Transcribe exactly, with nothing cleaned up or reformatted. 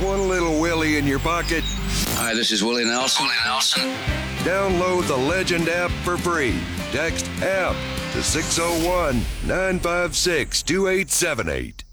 one little Willie in your pocket? Hi, this is Willie Nelson. Willie Nelson. Download the Legend app for free. Text app to six oh one, nine five six, two eight seven eight.